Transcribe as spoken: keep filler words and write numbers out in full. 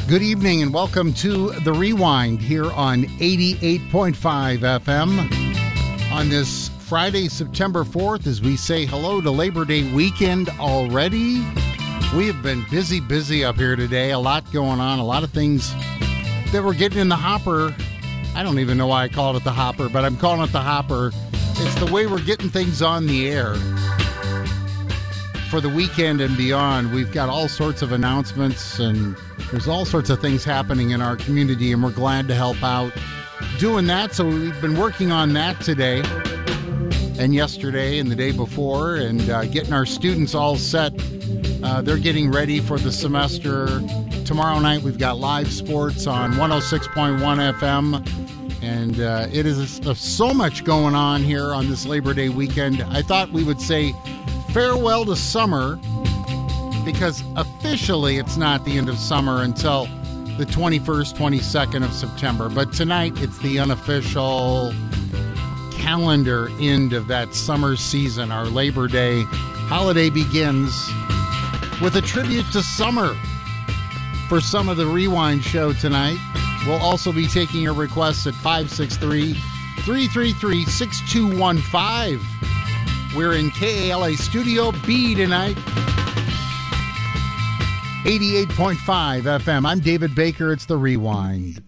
Good evening and welcome to The Rewind here on eighty-eight point five F M on this Friday, September fourth, as we say hello to Labor Day weekend already. We have been busy, busy up here today. A lot going on, a lot of things that we're getting in the hopper. I don't even know why I called it the hopper, but I'm calling it the hopper. It's the way we're getting things on the air for the weekend and beyond. We've got all sorts of announcements and there's all sorts of things happening in our community, and we're glad to help out doing that. So we've been working on that today and yesterday and the day before, and uh, getting our students all set. Uh, they're getting ready for the semester. Tomorrow night we've got live sports on one oh six point one F M, and uh, it is uh, so much going on here on this Labor Day weekend. I thought we would say farewell to summer, because officially it's not the end of summer until the twenty-first, twenty-second of September. But tonight it's the unofficial calendar end of that summer season. Our Labor Day holiday begins with a tribute to summer for some of the Rewind show tonight. We'll also be taking your requests at five six three, three three three, six two one five. We're in K A L A Studio B tonight. eighty-eight point five F M. I'm David Baker. It's The Rewind.